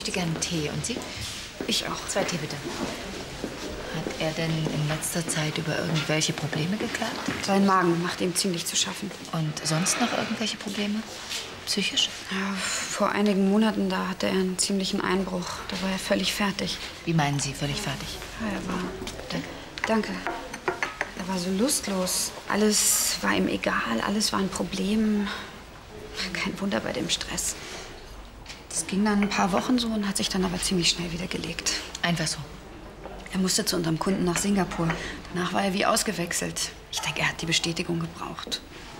Ich hätte gerne einen Tee. Und Sie? Ich auch. 2 Tee, bitte. Hat er denn in letzter Zeit über irgendwelche Probleme geklagt? Sein Magen macht ihm ziemlich zu schaffen. Und sonst noch irgendwelche Probleme? Psychisch? Ja, vor einigen Monaten, da hatte er einen ziemlichen Einbruch. Da war er völlig fertig. Wie meinen Sie, völlig fertig? Ja, er war... Danke. Er war so lustlos. Alles war ihm egal, alles war ein Problem. Kein Wunder bei dem Stress. Das ging dann ein paar Wochen so und hat sich dann aber ziemlich schnell wieder gelegt. Einfach so. Er musste zu unserem Kunden nach Singapur. Danach war er wie ausgewechselt. Ich denke, er hat die Bestätigung gebraucht.